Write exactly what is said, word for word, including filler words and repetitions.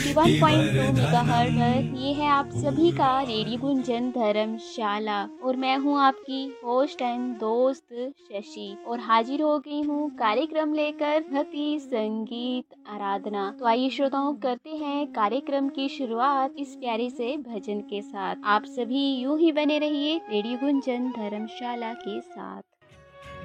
इक्यासी पॉइंट दो मेगाहर्ट्ज पर। ये है आप सभी का रेडियो गुंजन धर्मशाला और मैं हूँ आपकी होस्ट एंड दोस्त शशि और हाजिर हो गई हूँ कार्यक्रम लेकर भक्ति संगीत आराधना। तो आइए श्रोताओं करते हैं कार्यक्रम की शुरुआत इस प्यारे से भजन के साथ। आप सभी यूं ही बने रहिए रेडियो गुंजन धर्मशाला के साथ।